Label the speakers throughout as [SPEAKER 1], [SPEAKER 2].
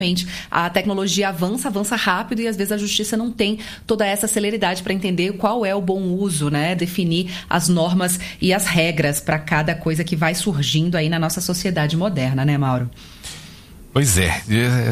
[SPEAKER 1] A tecnologia avança rápido e às vezes a justiça não tem toda essa celeridade para entender qual é o bom uso, né? Definir as normas e as regras para cada coisa que vai surgindo aí na nossa sociedade moderna, né, Mauro?
[SPEAKER 2] Pois é,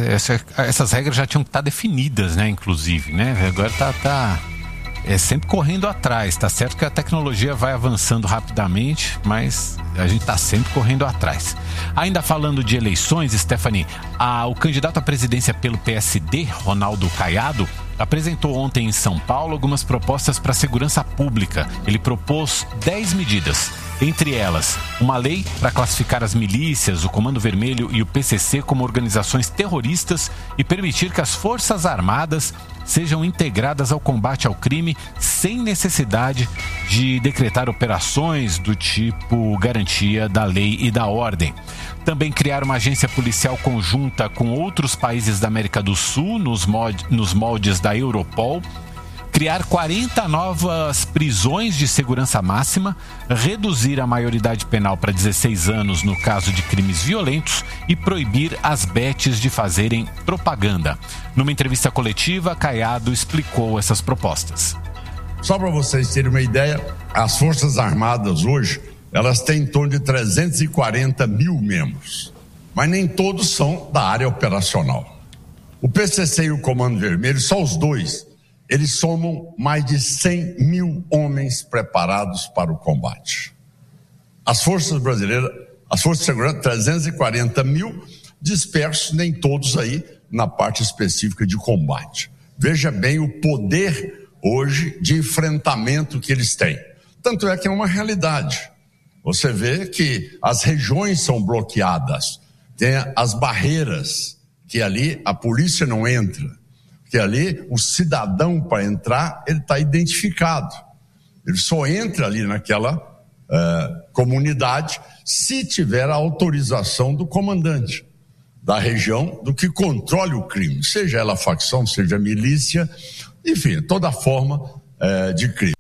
[SPEAKER 2] essas regras já tinham que estar definidas, né, inclusive, né? Agora tá sempre correndo atrás. Tá certo que a tecnologia vai avançando rapidamente, mas a gente tá sempre correndo atrás. Ainda falando de eleições, Stephanie, o candidato à presidência pelo PSD, Ronaldo Caiado, apresentou ontem em São Paulo algumas propostas para a segurança pública. Ele propôs 10 medidas. Entre elas, uma lei para classificar as milícias, o Comando Vermelho e o PCC como organizações terroristas e permitir que as Forças Armadas sejam integradas ao combate ao crime sem necessidade de decretar operações do tipo garantia da lei e da ordem. Também criar uma agência policial conjunta com outros países da América do Sul, nos moldes da Europol. Criar 40 novas prisões de segurança máxima, reduzir a maioridade penal para 16 anos no caso de crimes violentos e proibir as betes de fazerem propaganda. Numa entrevista coletiva, Caiado explicou essas propostas.
[SPEAKER 3] Só para vocês terem uma ideia, as Forças Armadas hoje, elas têm em torno de 340 mil membros, mas nem todos são da área operacional. O PCC e o Comando Vermelho, só os dois, eles somam mais de 100 mil homens preparados para o combate. As forças brasileiras, as forças de segurança, 340 mil dispersos, nem todos aí na parte específica de combate. Veja bem o poder hoje de enfrentamento que eles têm. Tanto é que é uma realidade. Você vê que as regiões são bloqueadas, tem as barreiras, que ali a polícia não entra. Que ali o cidadão, para entrar, ele está identificado. Ele só entra ali naquela comunidade se tiver a autorização do comandante da região, do que controle o crime, seja ela facção, seja milícia, enfim, toda forma de crime.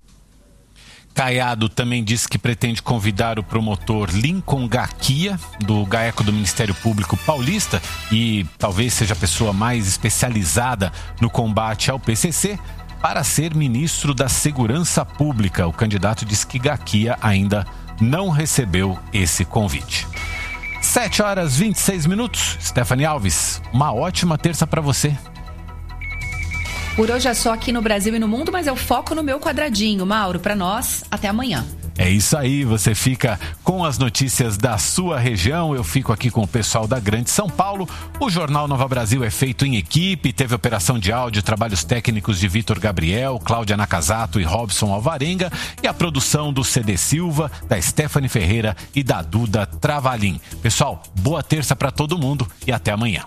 [SPEAKER 2] Caiado também disse que pretende convidar o promotor Lincoln Garcia, do GAECO do Ministério Público Paulista, e talvez seja a pessoa mais especializada no combate ao PCC, para ser ministro da Segurança Pública. O candidato disse que Garcia ainda não recebeu esse convite. 7h26. Stephanie Alves, uma ótima terça para você.
[SPEAKER 1] Por hoje é só aqui no Brasil e no mundo, mas eu foco no meu quadradinho. Mauro, para nós, até amanhã.
[SPEAKER 2] É isso aí, você fica com as notícias da sua região, eu fico aqui com o pessoal da Grande São Paulo. O Jornal Nova Brasil é feito em equipe, teve operação de áudio, trabalhos técnicos de Vitor Gabriel, Cláudia Nakazato e Robson Alvarenga, e a produção do CD Silva, da Stephanie Ferreira e da Duda Travalim. Pessoal, boa terça para todo mundo e até amanhã.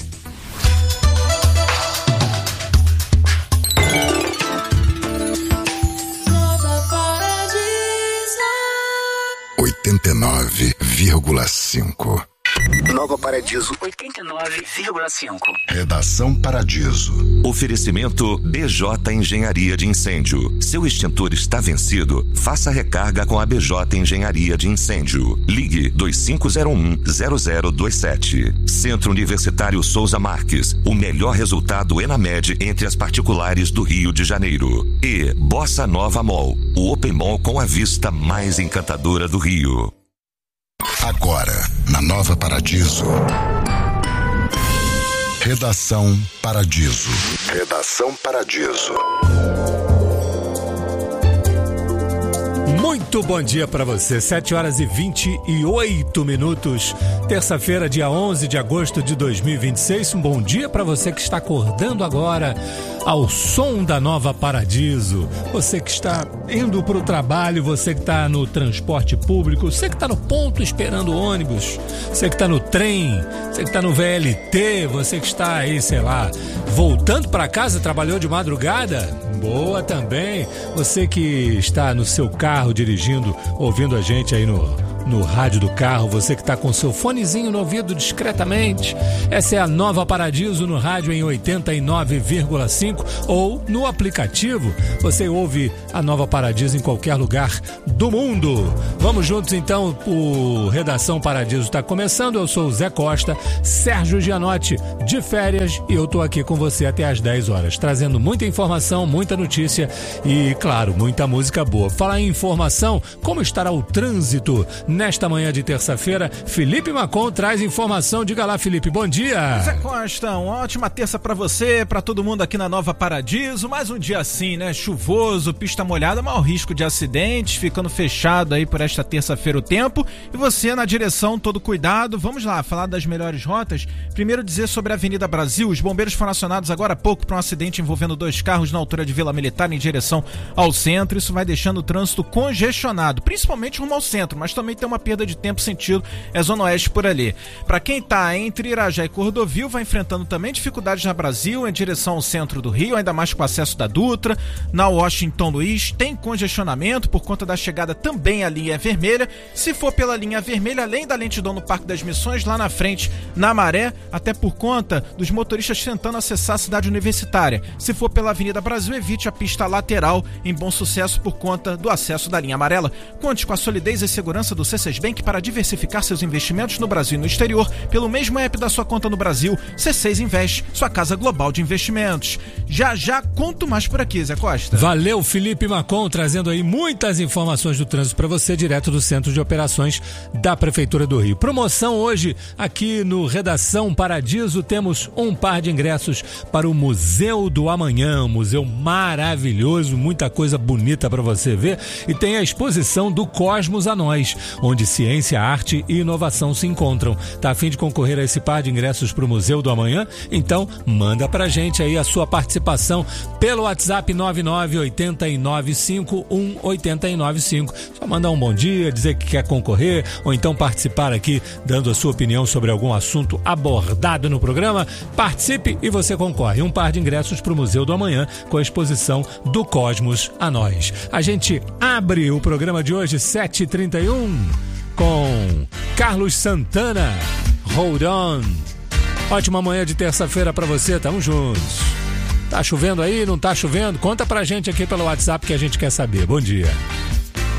[SPEAKER 4] (89,5)
[SPEAKER 5] Nova Paradiso 89,5.
[SPEAKER 4] Redação Paradiso.
[SPEAKER 5] Oferecimento BJ Engenharia de Incêndio. Seu extintor está vencido? Faça recarga com a BJ Engenharia de Incêndio. Ligue 2501-0027. Centro Universitário Souza Marques. O melhor resultado ENAMED entre as particulares do Rio de Janeiro. E Bossa Nova Mall. O Open Mall com a vista mais encantadora do Rio.
[SPEAKER 4] Agora, na Nova Paradiso. Redação Paradiso. Redação Paradiso.
[SPEAKER 6] Muito bom dia para você, 7h28, terça-feira, dia 11 de agosto de 2026. Um bom dia para você que está acordando agora ao som da Nova Paradiso. Você que está indo para o trabalho, você que está no transporte público, você que está no ponto esperando o ônibus, você que está no trem, você que está no VLT, você que está aí, sei lá, voltando para casa, trabalhou de madrugada? Boa também. Você que está no seu carro dirigindo, ouvindo a gente aí no no rádio do carro, você que está com seu fonezinho no ouvido discretamente. Essa é a Nova Paradiso no rádio em 89,5 ou no aplicativo. Você ouve a Nova Paradiso em qualquer lugar do mundo. Vamos juntos então, o Redação Paradiso está começando. Eu sou o Zé Costa, Sérgio Gianotti de férias, e eu tô aqui com você até às 10 horas, trazendo muita informação, muita notícia e, claro, muita música boa. Falar em informação, como estará o trânsito nesta manhã de terça-feira? Felipe Macon traz informação. Diga lá, Felipe, bom dia.
[SPEAKER 7] Zé Costa, uma ótima terça pra você, pra todo mundo aqui na Nova Paradiso. Mais um dia assim, né? Chuvoso, pista molhada, maior risco de acidentes, ficando fechado aí por esta terça-feira o tempo. E você na direção, todo cuidado. Vamos lá, falar das melhores rotas. Primeiro dizer sobre a Avenida Brasil. Os bombeiros foram acionados agora há pouco para um acidente envolvendo 2 carros na altura de Vila Militar em direção ao centro. Isso vai deixando o trânsito congestionado, principalmente rumo ao centro, mas também tem uma perda de tempo sentido Zona Oeste por ali. Para quem está entre Irajá e Cordovil, vai enfrentando também dificuldades na Brasil em direção ao centro do Rio, ainda mais com o acesso da Dutra. Na Washington Luiz tem congestionamento por conta da chegada também à linha vermelha. Se for pela linha vermelha, além da lentidão no Parque das Missões, lá na frente, na Maré, até por conta dos motoristas tentando acessar a cidade universitária. Se for pela Avenida Brasil, evite a pista lateral em Bom Sucesso por conta do acesso da linha amarela. Conte com a solidez e segurança do C6 Bank para diversificar seus investimentos no Brasil e no exterior pelo mesmo app da sua conta no Brasil. C6 Invest, sua casa global de investimentos. Já conto mais por aqui, Zé Costa.
[SPEAKER 6] Valeu, Felipe Macon, trazendo aí muitas informações do trânsito para você, direto do Centro de Operações da Prefeitura do Rio. Promoção hoje aqui no Redação Paradiso, temos um par de ingressos para o Museu do Amanhã, um museu maravilhoso, muita coisa bonita para você ver, e tem a exposição do Cosmos a Nós, onde ciência, arte e inovação se encontram. Tá a fim de concorrer a esse par de ingressos para o Museu do Amanhã? Então manda pra gente aí a sua participação pelo WhatsApp 998951895. Só mandar um bom dia, dizer que quer concorrer, ou então participar aqui dando a sua opinião sobre algum assunto abordado no programa. Participe e você concorre. Um par de ingressos para o Museu do Amanhã com a exposição do Cosmos a Nós. A gente abre o programa de hoje 7h31 com Carlos Santana, Hold On. Ótima manhã de terça-feira para você, tamo juntos. Tá chovendo aí, não tá chovendo? Conta pra gente aqui pelo WhatsApp que a gente quer saber. Bom dia.